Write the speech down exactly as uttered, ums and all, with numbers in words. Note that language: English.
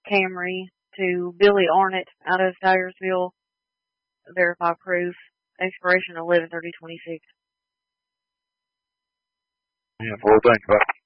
Camry to Billy Arnott out of Dyersville. Verify proof. Expiration eleven thirty twenty-six. Yeah, well, thank you.